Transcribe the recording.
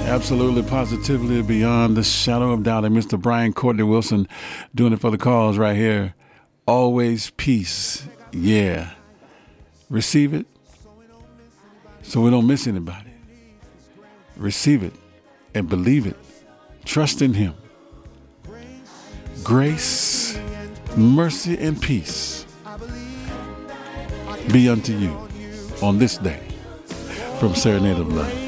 Absolutely, positively, beyond the shadow of doubt. And Mr. Brian Courtney Wilson doing it for the cause right here. Always peace. Yeah. Receive it so we don't miss anybody. Receive it and believe it. Trust in him. Grace, mercy, and peace be unto you on this day from Serenade of Love.